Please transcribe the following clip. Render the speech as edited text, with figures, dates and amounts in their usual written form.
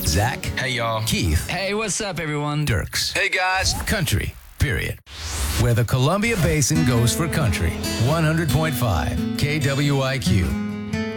Zach. Hey, y'all. Keith. Hey, what's up, everyone? Dirks. Hey, guys. Country, period. Where the Columbia Basin goes for country. 100.5 KWIQ.